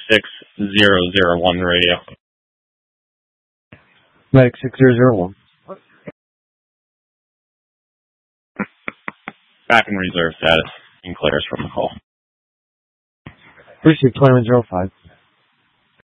6001 radio. Medic 6001. Back in reserve status. And clears from the call. Received 2105.